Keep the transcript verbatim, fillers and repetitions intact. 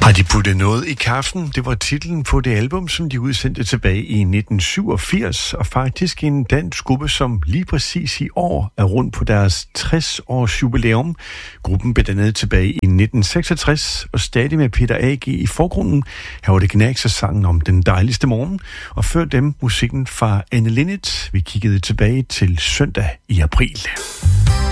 Har de puttet noget i kaffen? Det var titlen på det album, som de udsendte tilbage i nitten syvogfirs, og faktisk en dansk gruppe, som lige præcis i år er rundt på deres tres års jubilæum. Gruppen blev dannet tilbage i nitten seksogtres, og stadig med Peter A G i forgrunden. Her var det Gnags og sangen om den dejligste morgen, og før dem musikken fra Anne Linnet. Vi kiggede tilbage til søndag i april.